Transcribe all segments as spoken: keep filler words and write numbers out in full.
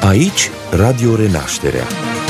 Aici Radio Renașterea.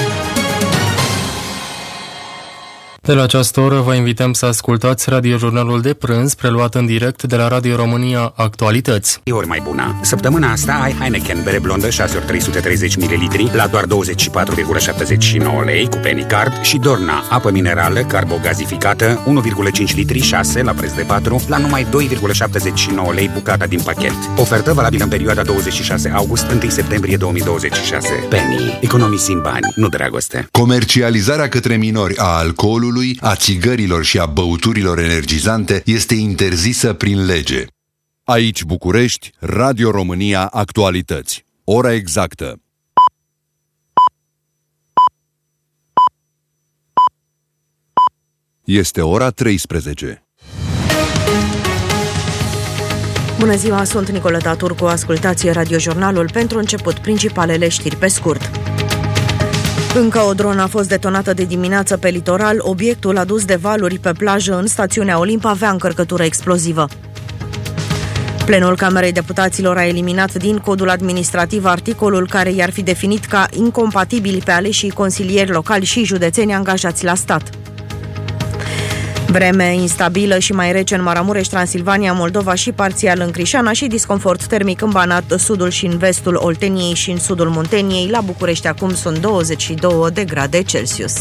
De la această oră vă invităm să ascultați radiojurnalul de prânz preluat în direct de la Radio România Actualități. E ori mai bună. Săptămâna asta ai Heineken bere blondă șase ori trei sute treizeci de mililitri la doar douăzeci și patru virgulă șaptezeci și nouă lei cu penny card și Dorna apă minerală carbogazificată unu virgulă cinci litri șase la preț de patru la numai doi virgulă șaptezeci și nouă lei bucata din pachet. Ofertă valabilă în perioada douăzeci și șase august - unu septembrie două mii douăzeci și șase. Penny. Economisim bani, nu dragoste. Comercializarea către minori a alcoolului, a țigărilor și a băuturilor energizante este interzisă prin lege. Aici București, Radio România Actualități. Ora exactă. Este ora treisprezece. Bună ziua, sunt Nicoleta Turcu, ascultați radiojurnalul. Pentru început, principalele știri pe scurt. Încă o dronă a fost detonată de dimineață pe litoral. Obiectul adus de valuri pe plajă în stațiunea Olimp avea încărcătură explozivă. Plenul Camerei Deputaților a eliminat din codul administrativ articolul care i-ar fi definit ca incompatibili pe aleșii consilieri locali și județeni angajați la stat. Vreme instabilă și mai rece în Maramureș, Transilvania, Moldova și parțial în Crișana și disconfort termic în Banat, sudul și în vestul Olteniei și în sudul Munteniei. La București acum sunt douăzeci și două de grade Celsius.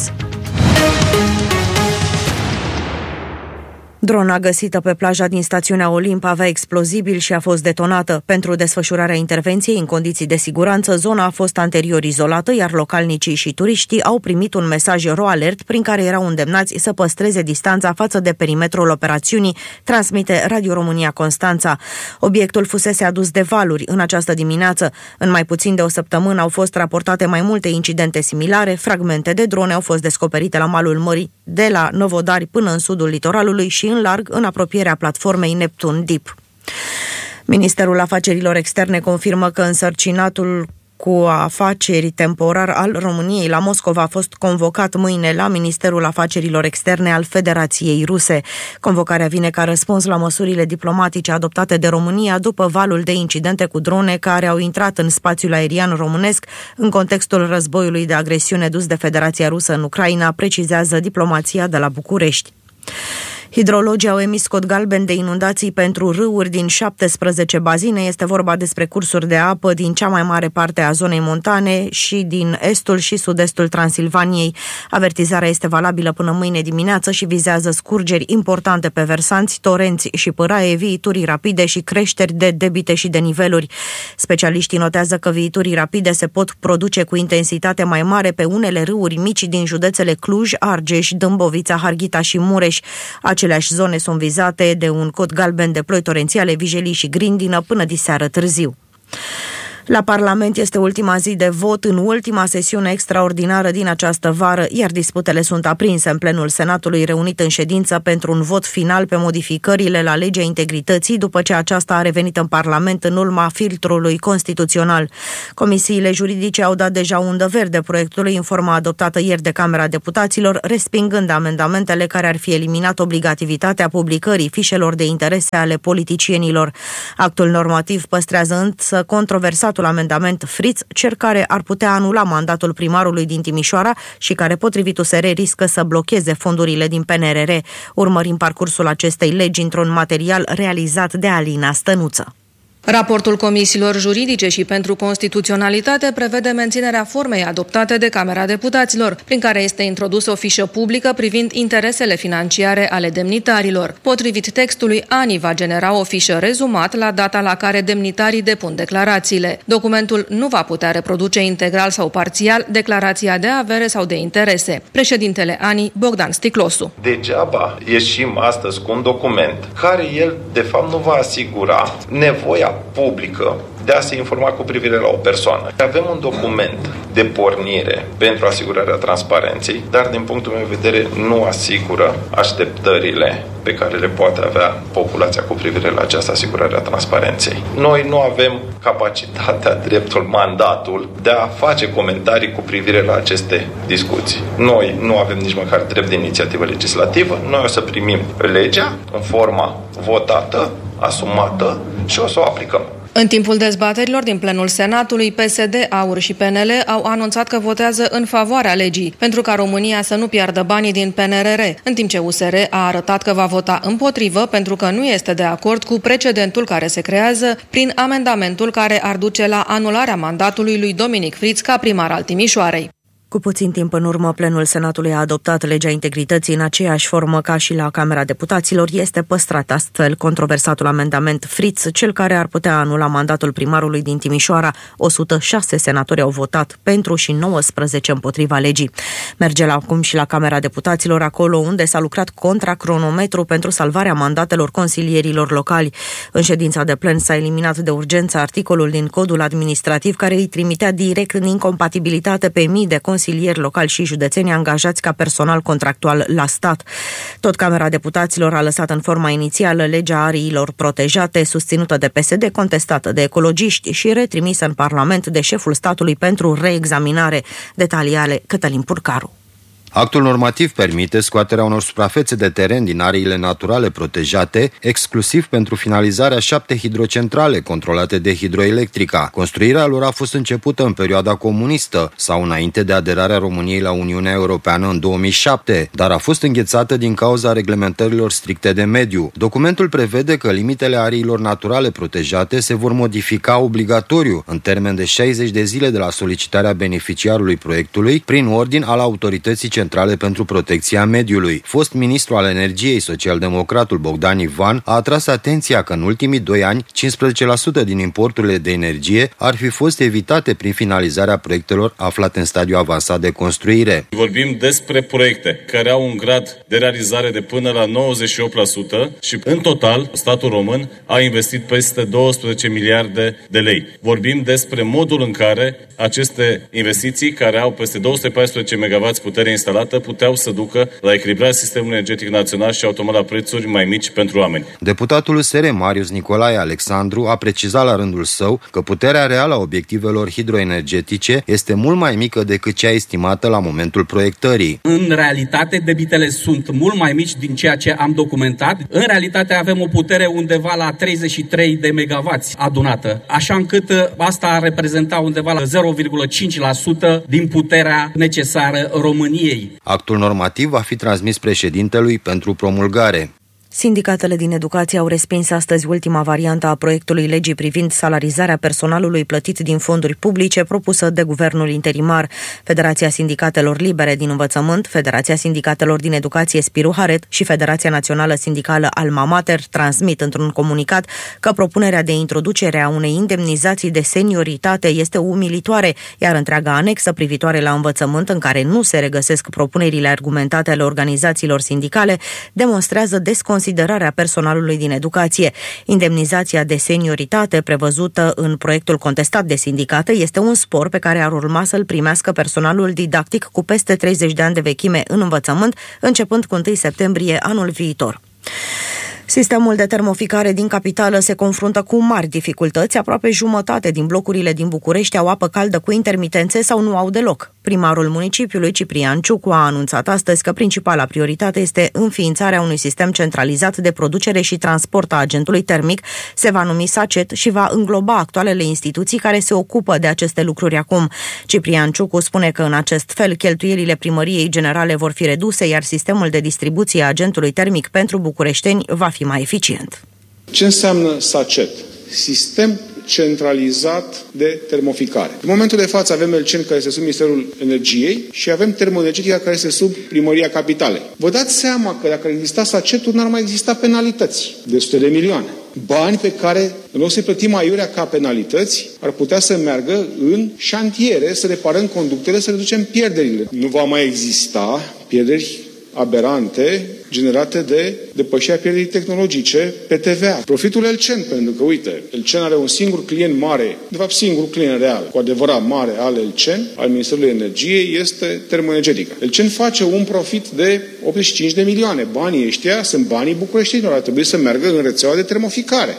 Drona găsită pe plaja din stațiunea Olimp avea explozibil și a fost detonată. Pentru desfășurarea intervenției în condiții de siguranță, zona a fost anterior izolată, iar localnicii și turiștii au primit un mesaj ro-alert prin care erau îndemnați să păstreze distanța față de perimetrul operațiunii, transmite Radio România Constanța. Obiectul fusese adus de valuri în această dimineață. În mai puțin de o săptămână au fost raportate mai multe incidente similare. Fragmente de drone au fost descoperite la malul mării, de la Novodari până în sudul litoralului și în larg în apropierea platformei Neptun Deep. Ministerul Afacerilor Externe confirmă că însărcinatul cu afaceri temporar al României la Moscova a fost convocat mâine la Ministerul Afacerilor Externe al Federației Ruse. Convocarea vine ca răspuns la măsurile diplomatice adoptate de România după valul de incidente cu drone care au intrat în spațiul aerian românesc în contextul războiului de agresiune dus de Federația Rusă în Ucraina, precizează diplomația de la București. Hidrologii au emis cod galben de inundații pentru râuri din șaptesprezece bazine. Este vorba despre cursuri de apă din cea mai mare parte a zonei montane și din estul și sud-estul Transilvaniei. Avertizarea este valabilă până mâine dimineață și vizează scurgeri importante pe versanți, torenți și pâraie, viituri rapide și creșteri de debite și de niveluri. Specialiștii notează că viiturii rapide se pot produce cu intensitate mai mare pe unele râuri mici din județele Cluj, Argeș, Dâmbovița, Harghita și Mureș. Aceleași zone sunt vizate de un cod galben de ploi torențiale, vijelii și grindină până diseară târziu. La Parlament este ultima zi de vot în ultima sesiune extraordinară din această vară, iar disputele sunt aprinse în plenul Senatului reunit în ședință pentru un vot final pe modificările la legea integrității, după ce aceasta a revenit în Parlament în urma filtrului constituțional. Comisiile juridice au dat deja undă verde proiectului în forma adoptată ieri de Camera Deputaților, respingând amendamentele care ar fi eliminat obligativitatea publicării fișelor de interese ale politicienilor. Actul normativ păstrează însă controversatul amendament Fritz, cer care ar putea anula mandatul primarului din Timișoara și care, potrivit U S R, riscă să blocheze fondurile din P N R R. Urmărim parcursul acestei legi într-un material realizat de Alina Stănuță. Raportul comisiilor juridice și pentru constituționalitate prevede menținerea formei adoptate de Camera Deputaților, prin care este introdusă o fișă publică privind interesele financiare ale demnitarilor. Potrivit textului, A N I va genera o fișă rezumat la data la care demnitarii depun declarațiile. Documentul nu va putea reproduce integral sau parțial declarația de avere sau de interese. Președintele A N I, Bogdan Sticlosu. Degeaba ieșim astăzi cu un document care el, de fapt, nu va asigura nevoia publică de a se informa cu privire la o persoană. Avem un document de pornire pentru asigurarea transparenței, dar din punctul meu de vedere nu asigură așteptările pe care le poate avea populația cu privire la această asigurare a transparenței. Noi nu avem capacitatea, dreptul, mandatul de a face comentarii cu privire la aceste discuții. Noi nu avem nici măcar drept de inițiativă legislativă, noi o să primim legea în forma votată, asumată și o să o aplicăm. În timpul dezbaterilor din plenul Senatului, P S D, AUR și P N L au anunțat că votează în favoarea legii, pentru ca România să nu piardă banii din P N R R, în timp ce U S R a arătat că va vota împotrivă pentru că nu este de acord cu precedentul care se creează prin amendamentul care ar duce la anularea mandatului lui Dominic Fritz ca primar al Timișoarei. Cu puțin timp în urmă, plenul Senatului a adoptat legea integrității în aceeași formă ca și la Camera Deputaților. Este păstrat astfel controversatul amendament Fritz, cel care ar putea anula mandatul primarului din Timișoara. o sută șase senatori au votat pentru și nouăsprezece împotriva legii. Merge la acum și la Camera Deputaților, acolo unde s-a lucrat contra cronometru pentru salvarea mandatelor consilierilor locali. În ședința de plen s-a eliminat de urgență articolul din codul administrativ care îi trimitea direct în incompatibilitate pe mii de consilieri locali și județeni angajați ca personal contractual la stat. Tot Camera Deputaților a lăsat în forma inițială legea ariilor protejate, susținută de P S D, contestată de ecologiști și retrimisă în Parlament de șeful statului pentru reexaminare. Detalii ale Cătălin Purcaru. Actul normativ permite scoaterea unor suprafețe de teren din ariile naturale protejate, exclusiv pentru finalizarea șapte hidrocentrale controlate de Hidroelectrica. Construirea lor a fost începută în perioada comunistă sau înainte de aderarea României la Uniunea Europeană în două mii șapte, dar a fost înghețată din cauza reglementărilor stricte de mediu. Documentul prevede că limitele ariilor naturale protejate se vor modifica obligatoriu în termen de șaizeci de zile de la solicitarea beneficiarului proiectului prin ordin al autorității centrale pentru protecția mediului. Fost ministru al energiei, socialdemocratul Bogdan Ivan, a atras atenția că în ultimii doi ani, cincisprezece la sută din importurile de energie ar fi fost evitate prin finalizarea proiectelor aflate în stadiu avansat de construire. Vorbim despre proiecte care au un grad de realizare de până la nouăzeci și opt la sută și în total statul român a investit peste douăsprezece miliarde de lei. Vorbim despre modul în care aceste investiții, care au peste două sute paisprezece megawatts putere instalată, puteau să ducă la echilibrarea sistemului energetic național și automat la prețuri mai mici pentru oameni. Deputatul U S R Marius Nicolae Alexandru a precizat la rândul său că puterea reală a obiectivelor hidroenergetice este mult mai mică decât cea estimată la momentul proiectării. În realitate, debitele sunt mult mai mici din ceea ce am documentat. În realitate avem o putere undeva la treizeci și trei de megawatts adunată, așa încât asta ar reprezenta undeva la zero virgulă cinci la sută din puterea necesară României. Actul normativ va fi transmis președintelui pentru promulgare. Sindicatele din educație au respins astăzi ultima variantă a proiectului legii privind salarizarea personalului plătit din fonduri publice propusă de guvernul interimar. Federația Sindicatelor Libere din Învățământ, Federația Sindicatelor din Educație Spiru Haret și Federația Națională Sindicală Alma Mater transmit într-un comunicat că propunerea de introducere a unei indemnizații de senioritate este umilitoare, iar întreaga anexă privitoare la învățământ, în care nu se regăsesc propunerile argumentate ale organizațiilor sindicale, demonstrează desconsiderarea considerarea personalului din educație. Indemnizația de senioritate prevăzută în proiectul contestat de sindicate este un spor pe care ar urma să-l primească personalul didactic cu peste treizeci de ani de vechime în învățământ, începând cu întâi septembrie anul viitor. Sistemul de termoficare din capitală se confruntă cu mari dificultăți. Aproape jumătate din blocurile din București au apă caldă cu intermitențe sau nu au deloc. Primarul municipiului, Ciprian Ciucu, a anunțat astăzi că principala prioritate este înființarea unui sistem centralizat de producere și transport a agentului termic. Se va numi SACET și va îngloba actualele instituții care se ocupă de aceste lucruri acum. Ciprian Ciucu spune că în acest fel cheltuielile primăriei generale vor fi reduse, iar sistemul de distribuție a agentului termic pentru bucureșteni va fi mai eficient. Ce înseamnă SACET? Sistem centralizat de termoficare. În momentul de față avem Elcen, care este sub Ministerul Energiei, și avem Termoenergetica, care este sub Primăria Capitalei. Vă dați seama că dacă ar exista SACET-ul, n-ar mai exista penalități de sute de milioane. Bani pe care, în loc să-i plătim aiurea ca penalități, ar putea să meargă în șantiere, să reparăm conductele, să reducem pierderile. Nu va mai exista pierderi aberante generate de depășirea pierderii tehnologice pe T V A. Profitul Elcen, pentru că, uite, Elcen are un singur client mare, de fapt singurul client real, cu adevărat mare al Elcen, al Ministerului Energiei, este Termoenergetica. Elcen face un profit de optzeci și cinci de milioane. Banii ăștia sunt banii bucureștinilor, ar trebui să meargă în rețeaua de termoficare.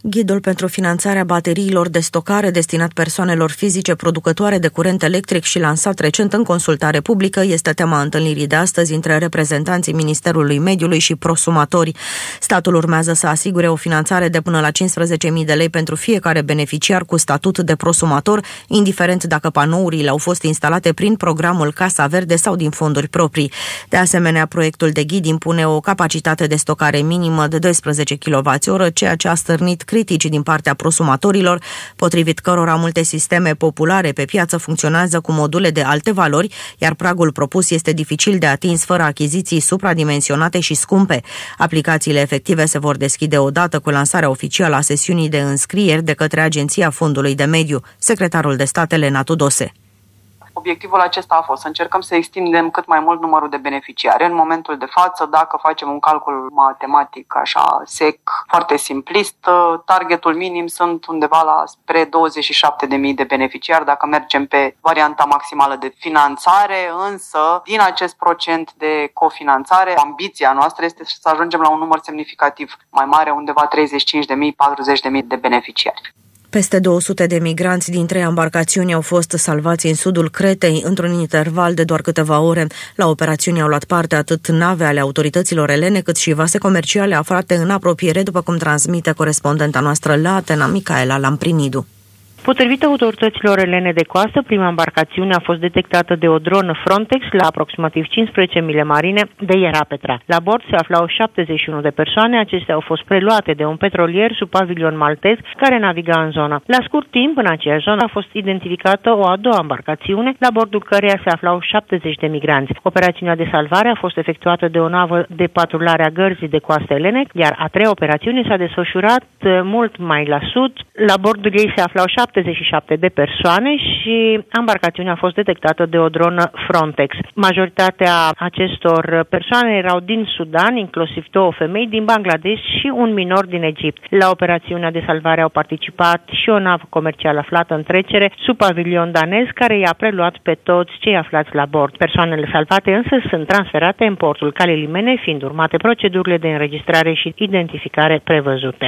Ghidul pentru finanțarea bateriilor de stocare destinat persoanelor fizice producătoare de curent electric și lansat recent în consultare publică este tema întâlnirii de astăzi între reprezentanții Ministerului Mediului și prosumatori. Statul urmează să asigure o finanțare de până la cincisprezece mii de lei pentru fiecare beneficiar cu statut de prosumator, indiferent dacă panourile au fost instalate prin programul Casa Verde sau din fonduri proprii. De asemenea, proiectul de ghid impune o capacitate de stocare minimă de doisprezece kilowați-oră, ceea ce a stârnit critici din partea prosumatorilor, potrivit cărora multe sisteme populare pe piață funcționează cu module de alte valori, iar pragul propus este dificil de atins fără achiziții supradimensionate și scumpe. Aplicațiile efective se vor deschide odată cu lansarea oficială a sesiunii de înscrieri de către Agenția Fondului de Mediu, secretarul de stat Elena Tudose. Obiectivul acesta a fost să încercăm să extindem cât mai mult numărul de beneficiari. În momentul de față, dacă facem un calcul matematic așa sec, foarte simplist, targetul minim sunt undeva la spre douăzeci și șapte de mii de beneficiari dacă mergem pe varianta maximală de finanțare, însă din acest procent de cofinanțare, ambiția noastră este să ajungem la un număr semnificativ mai mare, undeva treizeci și cinci de mii - patruzeci de mii de beneficiari. Peste două sute de migranți din trei embarcațiuni au fost salvați în sudul Cretei într-un interval de doar câteva ore. La operațiuni au luat parte atât nave ale autorităților elene, cât și vase comerciale aflate în apropiere, după cum transmite corespondenta noastră la Atena, Micaela Lamprinidou. Potrivit autorităților elene de coastă, prima embarcațiune a fost detectată de o dronă Frontex la aproximativ cincisprezece mile marine de Ierapetra. La bord se aflau șaptezeci și unu de persoane, acestea au fost preluate de un petrolier sub pavilion maltez care naviga în zonă. La scurt timp, în aceeași zonă a fost identificată o a doua embarcațiune, la bordul căreia se aflau șaptezeci de migranți. Operațiunea de salvare a fost efectuată de o navă de patrulare a gărzii de coastă elene, iar a treia operațiune s-a desfășurat mult mai la sud. La bordul ei se aflau șaptezeci și șapte de persoane și embarcațiunea a fost detectată de o dronă Frontex. Majoritatea acestor persoane erau din Sudan, inclusiv două femei din Bangladesh și un minor din Egipt. La operațiunea de salvare au participat și o navă comercială aflată în trecere sub pavilion danez, care i-a preluat pe toți cei aflați la bord. Persoanele salvate însă sunt transferate în portul Calei Limene, fiind urmate procedurile de înregistrare și identificare prevăzute.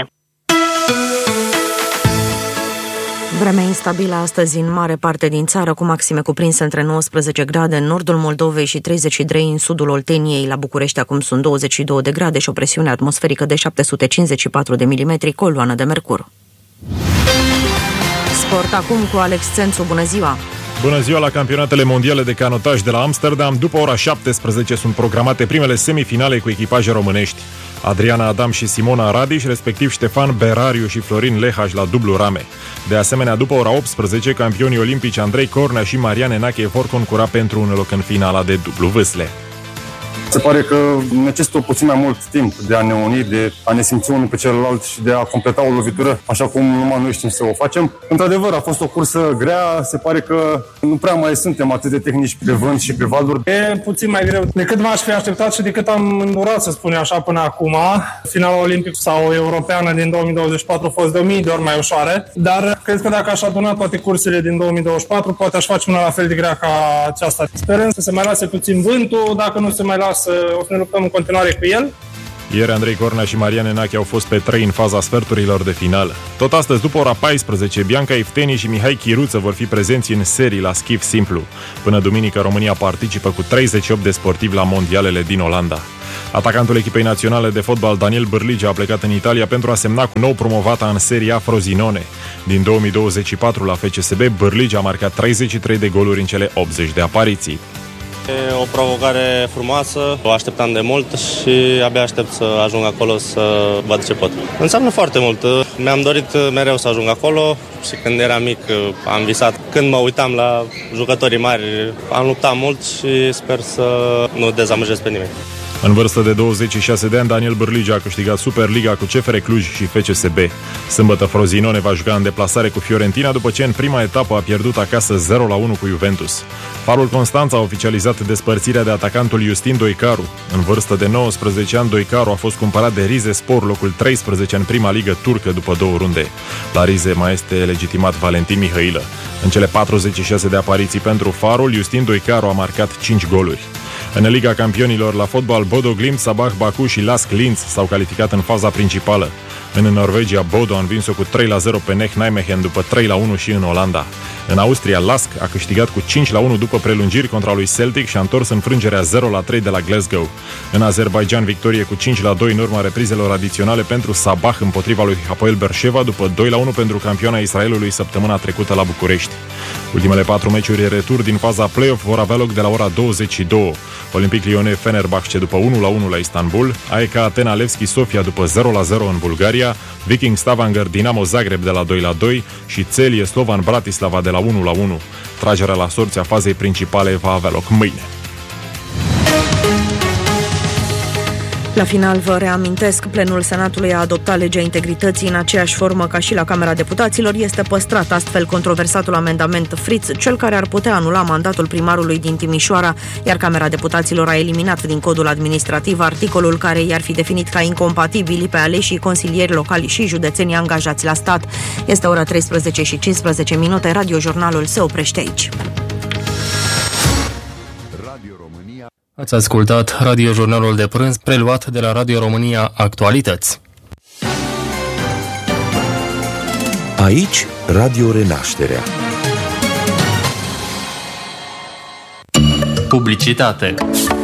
Vreme instabilă astăzi în mare parte din țară, cu maxime cuprinse între nouăsprezece grade în nordul Moldovei și treizeci și trei în sudul Olteniei. La București acum sunt douăzeci și două de grade și o presiune atmosferică de șapte sute cincizeci și patru de milimetri, coloană de mercur. Sport acum cu Alex Țențu. Bună ziua! Bună ziua! La campionatele mondiale de canotaj de la Amsterdam, după ora șaptesprezece sunt programate primele semifinale cu echipaje românești. Adriana Adam și Simona Radiș, respectiv Ștefan Berariu și Florin Lehaș la dublu rame. De asemenea, după ora optsprezece, campionii olimpici Andrei Cornea și Marian Enache vor concura pentru un loc în finala de dublu vâsle. Se pare că necesită puțin mai mult timp de a ne uni, de a ne simți unul pe celălalt și de a completa o lovitură, așa cum numai noi știm să o facem. Într-adevăr, a fost o cursă grea, se pare că nu prea mai suntem atât de tehnici pe vânt și pe valuri. E puțin mai greu decât m-aș fi așteptat și decât am îndurat, să spun așa, până acum. Finala olimpică sau europeană din două mii douăzeci și patru a fost de o mie de ori mai ușoare, dar cred că dacă aș aduna toate cursele din două mii douăzeci și patru, poate aș face una la fel de grea ca aceasta. Sperăm să se mai lase puțin vântul, dacă nu se mai lasă, o să ne luptăm în continuare cu el. Ieri Andrei Cornea și Marian Enache au fost pe trei în faza sferturilor de finală. Tot astăzi, după ora paisprezece, Bianca Ifteni și Mihai Chiruță vor fi prezenți în serii la schif simplu. Până duminică, România participă cu treizeci și opt de sportivi la mondialele din Olanda. Atacantul echipei naționale de fotbal Daniel Bârlige a plecat în Italia pentru a semna cu nou promovata în Serie A Frosinone. Din două mii douăzeci și patru la F C S B, Bârlige a marcat treizeci și trei de goluri în cele optzeci de apariții. E o provocare frumoasă, o așteptam de mult și abia aștept să ajung acolo să văd ce pot. Înseamnă foarte mult. Mi-am dorit mereu să ajung acolo și când eram mic am visat. Când mă uitam la jucătorii mari, am luptat mult și sper să nu dezamăgesc pe nimeni. În vârstă de douăzeci și șase de ani, Daniel Bârlige a câștigat Superliga cu C F R Cluj și F C S B. Sâmbătă Frosinone va juca în deplasare cu Fiorentina după ce în prima etapă a pierdut acasă zero la unu cu Juventus. Farul Constanța a oficializat despărțirea de atacantul Justin Doicaru. În vârstă de nouăsprezece ani, Doicaru a fost cumpărat de Rizespor, locul treisprezece în prima ligă turcă după două runde. La Rize mai este legitimat Valentin Mihailă. În cele patruzeci și șase de apariții pentru Farul, Justin Doicaru a marcat cinci goluri. În Liga Campionilor la fotbal, Bodo Glimt, Sabah Baku și Lask Linz s-au calificat în faza principală. În Norvegia, Bodo a învins-o cu trei la zero pe Nech Nijmegen după trei la unu și în Olanda. În Austria, Lask a câștigat cu cinci la unu după prelungiri contra lui Celtic și a întors înfrângerea zero la trei de la Glasgow. În Azerbaijan, victorie cu cinci la doi în urma reprizelor adiționale pentru Sabah împotriva lui Hapoel Beersheva după doi la unu pentru campioana Israelului săptămâna trecută la București. Ultimele patru meciuri retur din faza play-off vor avea loc de la ora douăzeci și două. Olympic Lyonnais Fenerbahce după unu la unu la Istanbul, A E K Atena Levski Sofia după zero la zero în Bulgaria, Viking Stavanger Dinamo Zagreb de la doi la doi și Celie Slovan Bratislava de la unu la unu. Tragerea la sorți a fazei principale va avea loc mâine. La final, vă reamintesc, plenul Senatului a adoptat legea integrității în aceeași formă ca și la Camera Deputaților. Este păstrat astfel controversatul amendament Fritz, cel care ar putea anula mandatul primarului din Timișoara, iar Camera Deputaților a eliminat din codul administrativ articolul care i-ar fi definit ca incompatibili pe aleșii consilieri locali și județenii angajați la stat. Este ora treisprezece și cincisprezece minute, radiojurnalul se oprește aici. Ați ascultat radiojurnalul de prânz preluat de la Radio România Actualități. Aici, Radio Renașterea. Publicitate.